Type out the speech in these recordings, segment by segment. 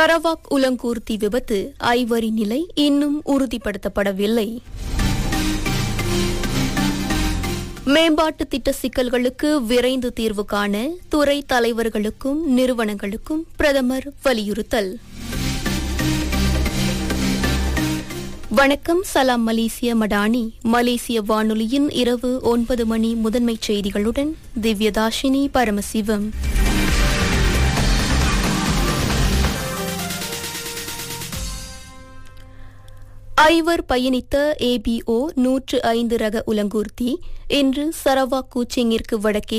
Sarawak உலங்கூர்தி விபத்து Ivory நிலை இன்னும் உறுதிப்படுத்தப்படவில்லை. மேம்பாட்டு திட்ட சிக்கல்களுக்கு விரைந்து தீர்வு காண துறை தலைவர்களுக்கும் நிறுவனங்களுக்கும் பிரதமர் வலியுறுத்தல். வணக்கம், சலாம் மலேசிய மடானி. மலேசிய வானொலியின் இரவு 9 மணி முதன்மைச் செய்திகளுடன் திவ்யதாஷினி பரமசிவம். ஐவர் பயணித்த ABO 105 ரக உலங்கூர்த்தி இன்று சரவாக் கூச்சிங்கிற்கு வடக்கே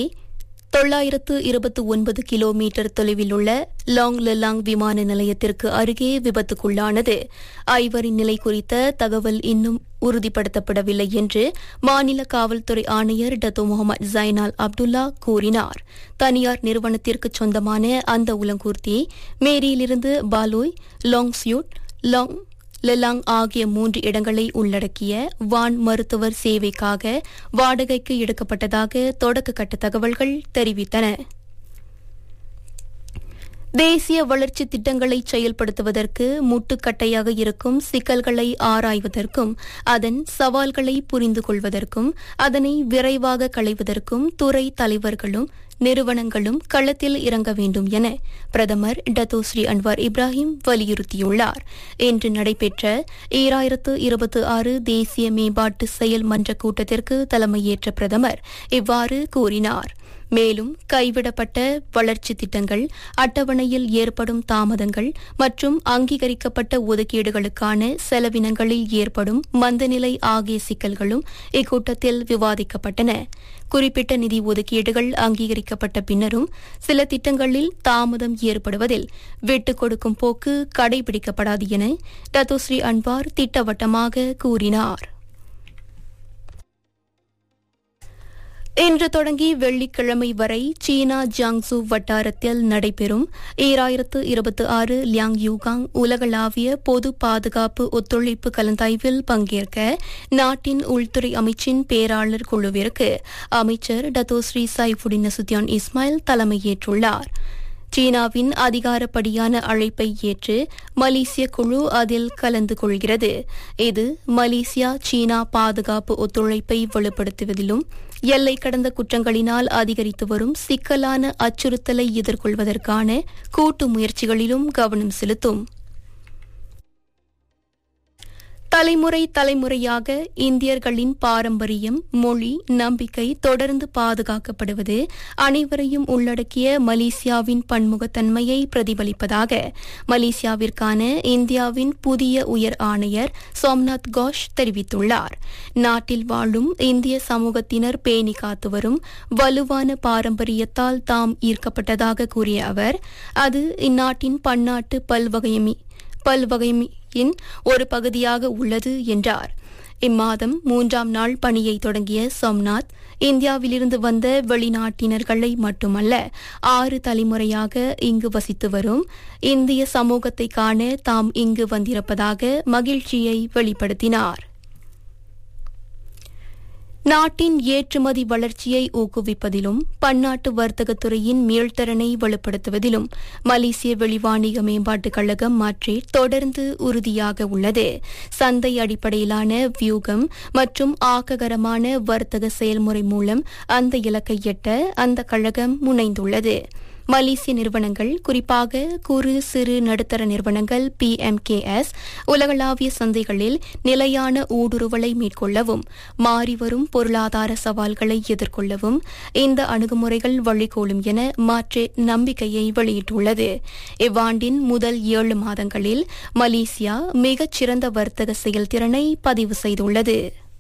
929 கிலோமீட்டர் தொலைவில் உள்ள லாங் லெலாங் விமான நிலையத்திற்கு அருகே விபத்துக்குள்ளானது. ஐவரின் நிலை குறித்த தகவல் இன்னும் உறுதிப்படுத்தப்படவில்லை என்று மாநில காவல்துறை ஆணையர் டத்தோ முகமது ஜைனால் அப்துல்லா கூறினார். தனியார் நிறுவனத்திற்கு சொந்தமான அந்த உலங்கூர்த்தி மேரியிலிருந்து பாலோய், லாங் சியூட், லாங் லெலாங் ஆகிய 3 இடங்களை உள்ளடக்கிய வான் மருத்துவர் சேவைக்காக வாடகைக்கு எடுக்கப்பட்டதாக தொடக்க கட்ட தகவல்கள் தெரிவித்தன. தேசிய வளர்ச்சி திட்டங்களை செயல்படுத்துவதற்கு முட்டுக்கட்டையாக இருக்கும் சிக்கல்களை ஆராய்வதற்கும் அதன் சவால்களை புரிந்து கொள்வதற்கும் அதனை விரைவாக களைவதற்கும் துறை தலைவர்களும் நிறுவனங்களும் களத்தில் இறங்க வேண்டும் என பிரதமர் டத்தோ ஸ்ரீ அன்வார் இப்ராஹிம் வலியுறுத்தியுள்ளார். இன்று நடைபெற்ற 2026 தேசிய மேம்பாட்டு செயல் மன்ற கூட்டத்திற்கு தலைமையேற்ற பிரதமர் இவ்வாறு கூறினார். மேலும் கைவிடப்பட்ட வளர்ச்சி திட்டங்கள், அட்டவணையில் ஏற்படும் தாமதங்கள் மற்றும் அங்கீகரிக்கப்பட்ட ஒதுக்கீடுகளுக்கான செலவினங்களில் ஏற்படும் மந்தநிலை ஆகிய சிக்கல்களும் இக்கூட்டத்தில் விவாதிக்கப்பட்டன. குறிப்பிட்ட நிதி ஒதுக்கீடுகள் அங்கீகரிக்கப்பட்ட பின்னரும் சில திட்டங்களில் தாமதம் ஏற்படுவதில் விட்டுக் கொடுக்கும் போக்கு கடைபிடிக்கப்படாது என டத்தோ ஸ்ரீ அன்வார் திட்டவட்டமாக கூறினார். இன்று தொடங்கி வெள்ளிக்கிழமை வரை சீனா ஜியாங்சு வட்டாரத்தில் நடைபெறும் 2026 லியாங் யூகாங் உலகளாவிய பொது பாதுகாப்பு ஒத்துழைப்பு கலந்தாய்வில் பங்கேற்க நாட்டின் உள்துறை அமைச்சின் பேராளர் குழுவிற்கு அமைச்சர் டத்தோ ஸ்ரீ சைஃபுடின் நசுத்தியான் இஸ்மாயில் தலைமையேற்றுள்ளார். சீனாவின் அதிகாரப்படியான அழைப்பை ஏற்று மலேசிய குழு அதில் கலந்து கொள்கிறது. இது மலேசியா சீனா பாதுகாப்பு ஒத்துழைப்பை வலுப்படுத்துவதிலும் எல்லை கடந்த குற்றங்களினால் அதிகரித்து வரும் சிக்கலான அச்சுறுத்தலை எதிர்கொள்வதற்கான கூட்டு முயற்சிகளிலும் கவனம் செலுத்தும். தலைமுறையாக இந்தியர்களின் பாரம்பரியம், மொழி, நம்பிக்கை தொடர்ந்து பாதுகாக்கப்படுவது அனைவரையும் உள்ளடக்கிய மலேசியாவின் பன்முகத்தன்மையை பிரதிபலிப்பதாக மலேசியாவிற்கான இந்தியாவின் புதிய உயர் ஆணையர் சோம்நாத் கோஷ் தெரிவித்துள்ளார். நாட்டில் வாழும் இந்திய சமூகத்தினர் பேணி காத்து வரும் வலுவான பாரம்பரியத்தால் தாம் ஈர்க்கப்பட்டதாக கூறிய அவர், அது இந்நாட்டின் பன்னாட்டு பல்வகைமையின் ஒரு பகுதியாக உள்ளது என்றார். இம்மாதம் 3ஆம் நாள் பணியை தொடங்கிய சோம்நாத் இந்தியாவிலிருந்து வந்த வெளிநாட்டினர்களை மட்டுமல்ல 6 தலைமுறையாக இங்கு வசித்து வரும் இந்திய சமூகத்தை காண தாம் இங்கு வந்திருப்பதாக மகிழ்ச்சியை வெளிப்படுத்தினார். நாட்டின் ஏற்றுமதி வளர்ச்சியை ஊக்குவிப்பதிலும் பன்னாட்டு வர்த்தகத்துறையின் மீள்திறனை வலுப்படுத்துவதிலும் மலேசிய வெளிவாணிக மேம்பாட்டுக் கழகம் மாற்றேட் தொடர்ந்து உறுதியாக உள்ளது. சந்தை அடிப்படையிலான வியூகம் மற்றும் ஆக்ககரமான வர்த்தக செயல்முறை மூலம் அந்த இலக்கை எட்ட அந்த கழகம் முனைந்துள்ளது. மலேசிய நிறுவனங்கள், குறிப்பாக குறு சிறு நடுத்தர நிறுவனங்கள் PMKS உலகளாவிய சந்தைகளில் நிலையான ஊடுருவலை மேற்கொள்ளவும் மாறிவரும் பொருளாதார சவால்களை எதிர்கொள்ளவும் இந்த அணுகுமுறைகள் வழிகோலும் என மாற்றேட் நம்பிக்கையை வெளியிட்டுள்ளது. இவ்வாண்டின் முதல் 7 மாதங்களில் மலேசியா மிகச்சிறந்த வர்த்தக செயல்திறனை பதிவு செய்துள்ளது.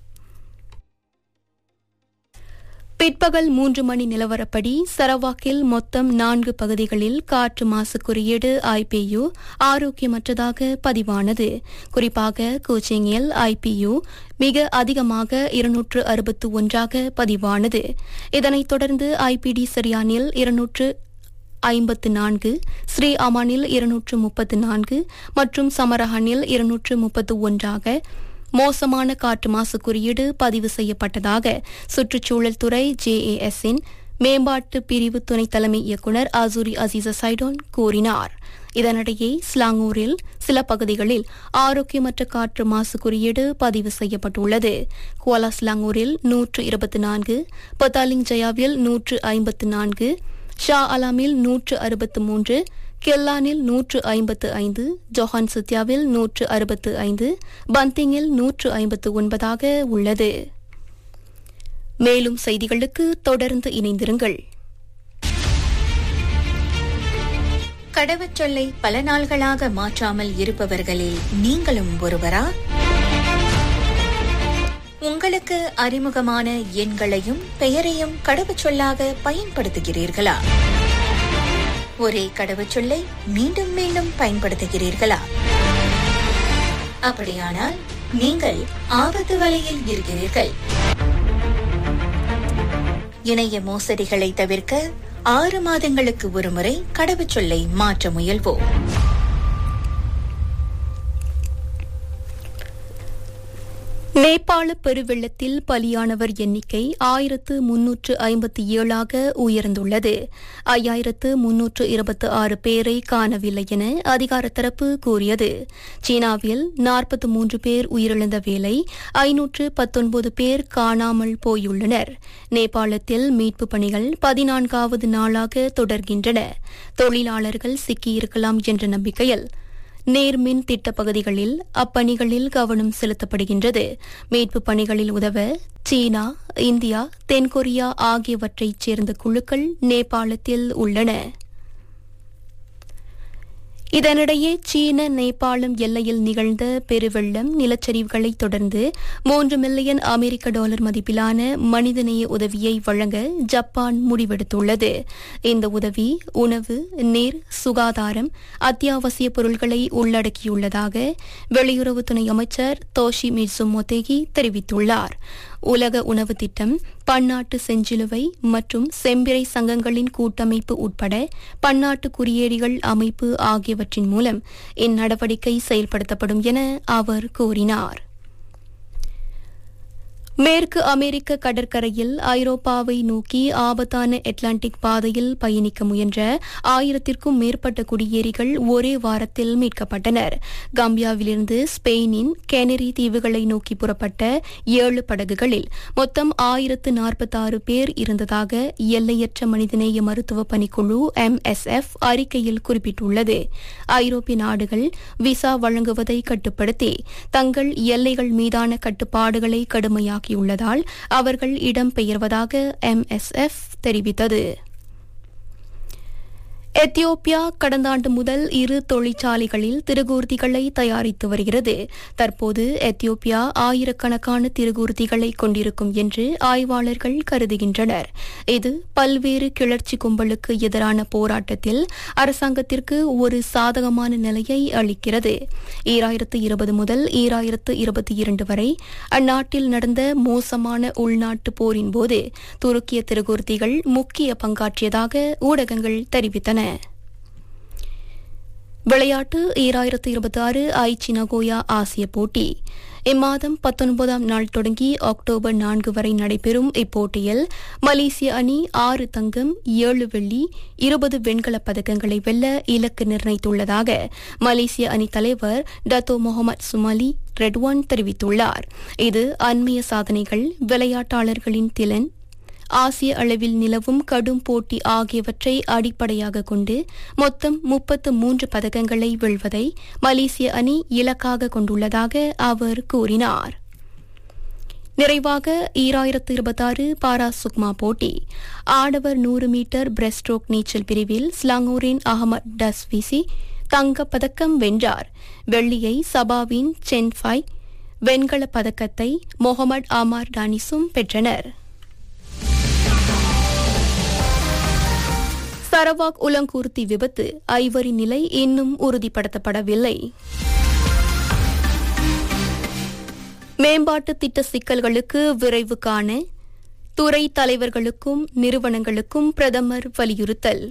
பிற்பகல் 3 மணி நிலவரப்படி சரவாக்கில் மொத்தம் 4 பகுதிகளில் காற்று மாசு குறியீடு IPU ஆரோக்கியமற்றதாக பதிவானது. குறிப்பாக கூச்சிங்கில் IPU மிக அதிகமாக 261 பதிவானது. இதனைத் தொடர்ந்து IPD சரியானில் 254, ஸ்ரீ அமானில் 234 மற்றும் சமரஹானில் 231 மோசமான காற்று மாசு குறியீடு பதிவு செய்யப்பட்டதாக சுற்றுச்சூழல் துறை JAS-இன் மேம்பாட்டு பிரிவு துணை தலைமை இயக்குநர் அசூரி அசீச சைடோன் கூறினார். இதனிடையே ஸ்லாங்கூரில் சில பகுதிகளில் ஆரோக்கியமற்ற காற்று மாசு குறியீடு பதிவு செய்யப்பட்டுள்ளது. குவாலா ஸ்லாங்கூரில் 124, பத்தாலிங் ஜயாவில் 154, ஷா அலாமில் 163, கெல்லானில் 155, ஜொஹான் சித்யாவில் 165, பந்திங்கில் 159 உள்ளது. மேலும் செய்திகளுக்கு தொடர்ந்து இணைந்திருங்கள். கடவுச்சொல்லை பல நாள்களாக மாற்றாமல் இருப்பவர்களில் நீங்களும் ஒருவரா? உங்களுக்கு அறிமுகமான எண்களையும் பெயரையும் கடவுச்சொல்லாக பயன்படுத்துகிறீர்களா? ஒரே கடவுச்சொல்லை மீண்டும் மீண்டும் பயன்படுத்துகிறீர்களா? அப்படியானால் நீங்கள் ஆபத்து வலையில் இருக்கிறீர்கள். இணைய மோசடிகளை தவிர்க்க 6 மாதங்களுக்கு ஒருமுறை கடவுச்சொல்லை மாற்ற முயல்வோம். நேபாள பெருவெள்ளத்தில் பலியானவர் எண்ணிக்கை 1357 உயர்ந்துள்ளது. 5326 பேரை காணவில்லை என அதிகார தரப்பு கூறியது. சீனாவில் 43 பேர் உயிரிழந்த வேளை 519 பேர் காணாமல் போயுள்ளனர். நேபாளத்தில் மீட்புப் பணிகள் 14வது நாளாக தொடர்கின்றன. தொழிலாளர்கள் சிக்கியிருக்கலாம் என்ற நம்பிக்கையில் நேர்மின் திட்ட பகுதிகளில் அப்பணிகளில் கவனம் செலுத்தப்படுகின்றது. மீட்புப் பணிகளில் உதவ சீனா, இந்தியா, தென்கொரியா ஆகியவற்றைச் சேர்ந்த குழுக்கள் நேபாளத்தில் உள்ளன. இதனிடையே சீன நேபாளம் எல்லையில் நிகழ்ந்த பெருவெள்ளம் நிலச்சரிவுகளைத் தொடர்ந்து $3 மில்லியன் மதிப்பிலான மனிதநேய உதவியை வழங்க ஜப்பான் முடிவெடுத்துள்ளது. இந்த உதவி உணவு, நீர், சுகாதாரம், அத்தியாவசிய பொருட்களை உள்ளடக்கியுள்ளதாக வெளியுறவு துணை அமைச்சர் தோஷிமிட்சு மொதேகி தெரிவித்துள்ளார். உலக உணவு திட்டம், பன்னாட்டு செஞ்சிலுவை மற்றும் செம்பிறை சங்கங்களின் கூட்டமைப்பு உட்பட பன்னாட்டு குறியீடுகள் அமைப்பு ஆகியவற்றின் மூலம் இந்நடவடிக்கை செயல்படுத்தப்படும் என அவர் கூறினார். மேற்கு அமெரிக்க கடற்கரையில் ஐரோப்பாவை நோக்கி ஆபத்தான அட்லாண்டிக் பாதையில் பயணிக்க முயன்ற 1000க்கும் மேற்பட்ட குடியேறிகள் ஒரே வாரத்தில் மீட்கப்பட்டனர். காம்பியாவிலிருந்து ஸ்பெயினின் கெனரி தீவுகளை நோக்கி புறப்பட்ட 7 படகுகளில் மொத்தம் 1046 பேர் இருந்ததாக எல்லையற்ற மனிதநேய மருத்துவ பணிக்குழு MSF அறிக்கையில் குறிப்பிட்டுள்ளது. ஐரோப்பிய நாடுகள் விசா வழங்குவதை கட்டுப்படுத்தி தங்கள் எல்லைகள் மீதான கட்டுப்பாடுகளை கடுமையாக உள்ளதால் அவர்கள் இடம்பெயர்வதாக MSF தெரிவித்தது. எத்தியோப்பியா கடந்த ஆண்டு முதல் 2 தொழிற்சாலைகளில் திருகூர்திகளை தயாரித்து வருகிறது. தற்போது எத்தியோப்பியா ஆயிரக்கணக்கான திருகூர்திகளை கொண்டிருக்கும் என்று ஆய்வாளர்கள் கருதுகின்றனர். இது பல்வேறு கிளர்ச்சி கும்பலுக்கு எதிரான போராட்டத்தில் அரசாங்கத்திற்கு ஒரு சாதகமான நிலையை அளிக்கிறது. 2020 முதல் 2022 வரை அந்நாட்டில் நடந்த மோசமான உள்நாட்டு போரின் போது துருக்கிய திருகூர்திகள் முக்கிய பங்காற்றியதாக ஊடகங்கள் தெரிவித்தன. விளையாட்டு 2026 ஐச்சி நகோயா ஆசிய போட்டி இம்மாதம் 19ஆம் நாள் தொடங்கி அக்டோபர் 4 வரை நடைபெறும் இப்போட்டியில் மலேசிய அணி 6 தங்கம், 7 வெள்ளி, 20 வெண்கலப் பதக்கங்களை வெல்ல இலக்கு நிர்ணயித்துள்ளதாக மலேசிய அணி தலைவர் டத்தோ முகமது சுமாலி ரெட்வான் தெரிவித்துள்ளார். இது அண்மைய சாதனைகள், விளையாட்டாளர்களின் திறன், ஆசிய அளவில் நிலவும் கடும் போட்டி ஆகியவற்றை அடிப்படையாக கொண்டு மொத்தம் 33 பதக்கங்களை வெல்வதை மலேசிய அணி இலக்காக கொண்டுள்ளதாக அவர் கூறினார். நிறைவாக 2026 பாரா சுக்மா போட்டி ஆடவர் 100 மீட்டர் பிரெஸ்ட் ஸ்ட்ரோக் நீச்சல் பிரிவில் ஸ்லாங்கூரின் அகமது டஸ்விசி தங்கப் பதக்கம் வென்றார். வெள்ளியை சபாவின் சென்ஃபாய், வெண்கலப் பதக்கத்தை முகமது ஆமார் டானிஸும் பெற்றனர். சரவாக் உலங்கூர்த்தி விபத்து ஐவரி நிலை இன்னும் உறுதிப்படுத்தப்படவில்லை. மேம்பாட்டு திட்ட சிக்கல்களுக்கு விரைவு காண துறை தலைவர்களுக்கும் நிறுவனங்களுக்கும் பிரதமர் வலியுறுத்தல்.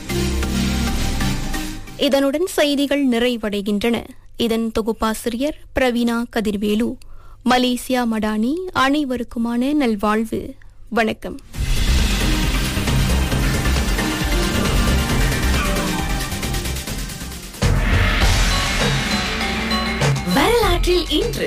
இதனுடன் செய்திகள் நிறைவடைகின்றன. இதன் தொகுப்பாசிரியர் பிரவீணா கதிர்வேலு. மலேசியா மடானி அனைவருக்குமான நல்வாழ்வு. வணக்கம். வரலாற்றில் இன்று.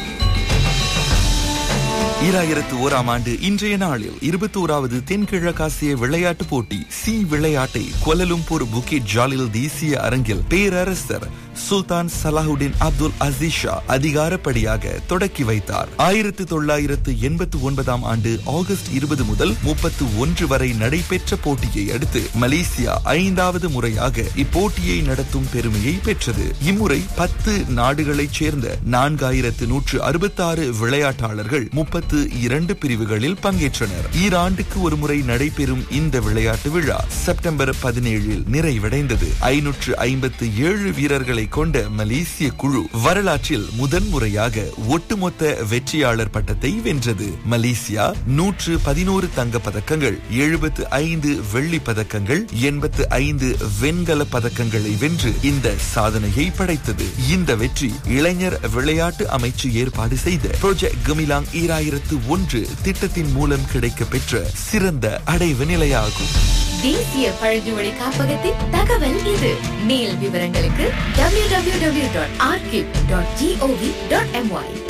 2001ஆம் ஆண்டு இன்றைய நாளில் 21வது தென்கிழக்காசிய விளையாட்டுப் போட்டி சி விளையாட்டை கோலலும்பூர் புக்கிட் ஜாலில் தேசிய அரங்கில் பேரரசர் சுல்தான் சலாஹுடின் அப்துல் அசீஸ் ஷா அதிகாரப்படியாக தொடக்கி வைத்தார். 1989ஆம் ஆண்டு ஆகஸ்ட் 20 முதல் 31 வரை நடைபெற்ற போட்டியை அடுத்து மலேசியா 5வது முறையாக இப்போட்டியை நடத்தும் பெருமையை பெற்றது. இம்முறை 10 நாடுகளைச் சேர்ந்த 4166 விளையாட்டாளர்கள் 32 பிரிவுகளில் பங்கேற்றனர். ஈராண்டுக்கு ஒரு முறை நடைபெறும் இந்த விளையாட்டு விழா செப்டம்பர் 17 நிறைவடைந்தது. 557 வீரர்களை கொண்ட மலேசிய குழு வரலாற்றில் முதன்முறையாக ஒட்டுமொத்த வெற்றியாளர் பட்டத்தை வென்றது. மலேசியா 111 தங்கப் பதக்கங்கள், 75 வெள்ளி பதக்கங்கள், 85 வெண்கல பதக்கங்களை வென்று இந்த சாதனையை படைத்தது. இந்த வெற்றி இளைஞர் விளையாட்டு அமைச்சு ஏற்பாடு செய்த ப்ராஜெக்ட் கமிலாங் 2001 திட்டத்தின் மூலம் கிடைக்க பெற்ற சிறந்த அடைவு நிலையாகும். தேசிய பழங்குடி காப்பகத்தின் தகவல் இது. மேல் விவரங்களுக்கு www.archive.gov.my